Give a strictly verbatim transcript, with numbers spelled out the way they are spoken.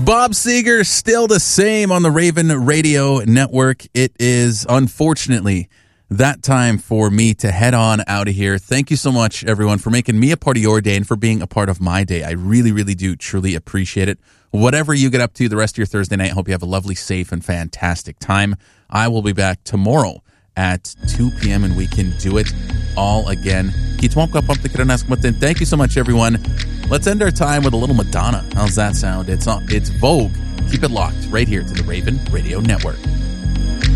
Bob Seger, still the same on the Raven Radio Network. It is, unfortunately, that time for me to head on out of here. Thank you so much, everyone, for making me a part of your day and for being a part of my day. I really, really do truly appreciate it. Whatever you get up to the rest of your Thursday night, I hope you have a lovely, safe, and fantastic time. I will be back tomorrow at two p.m. and we can do it all again. Thank you so much, everyone. Let's end our time with a little Madonna. How's that sound? It's, it's Vogue. Keep it locked right here to the Raven Radio Network.